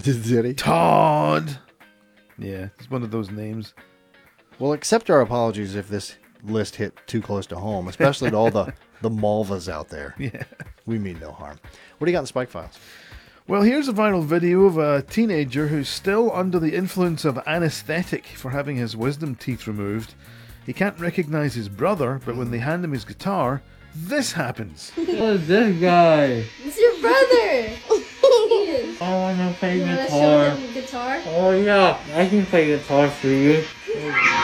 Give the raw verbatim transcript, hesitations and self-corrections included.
Did he? Todd. Yeah, it's one of those names. Well, accept our apologies if this list hit too close to home, especially to all the, the Malvas out there. Yeah. We mean no harm. What do you got in the Spike Files? Well, here's a viral video of a teenager who's still under the influence of anesthetic for having his wisdom teeth removed. He can't recognize his brother, but when they hand him his guitar, this happens. Who's this guy? It's your brother! Ian, I wanna play you wanna guitar. show him guitar? Oh yeah, I can play guitar for you.